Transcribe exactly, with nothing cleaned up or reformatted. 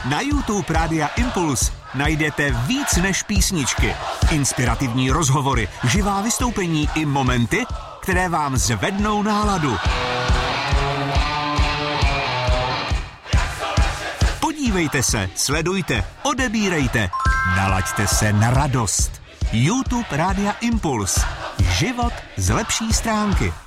Na YouTube Rádia Impuls najdete víc než písničky, inspirativní rozhovory, živá vystoupení i momenty, které vám zvednou náladu. Podívejte se, sledujte, odebírejte, nalaďte se na radost. YouTube Rádia Impuls. Život z lepší stránky.